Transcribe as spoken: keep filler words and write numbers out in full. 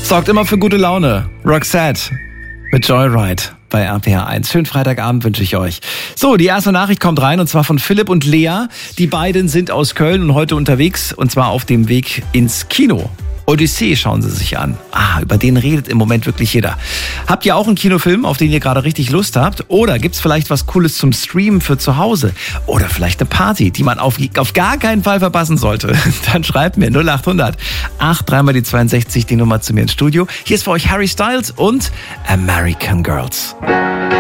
Sorgt immer für gute Laune. Roxette mit Joyride bei R P R eins. Schönen Freitagabend wünsche ich euch. So, die erste Nachricht kommt rein und zwar von Philipp und Lea. Die beiden sind aus Köln und heute unterwegs und zwar auf dem Weg ins Kino. Odyssee schauen Sie sich an. Ah, über den redet im Moment wirklich jeder. Habt ihr auch einen Kinofilm, auf den ihr gerade richtig Lust habt? Oder gibt's vielleicht was Cooles zum Streamen für zu Hause? Oder vielleicht eine Party, die man auf, auf gar keinen Fall verpassen sollte? Dann schreibt mir null acht hundert acht dreimal die zweiundsechzig die Nummer zu mir ins Studio. Hier ist für euch Harry Styles und American Girls.